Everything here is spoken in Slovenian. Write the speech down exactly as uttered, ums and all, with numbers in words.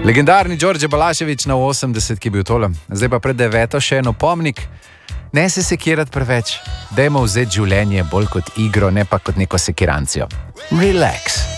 Legendarni Đorđe Balašević na osemdeset, ki je bil tole. Zdaj pa pred deveto še en opomnik. Ne se sekirati preveč. Dajmo vzeti življenje bolj kot igro, ne pa kot neko sekirancijo. Relax.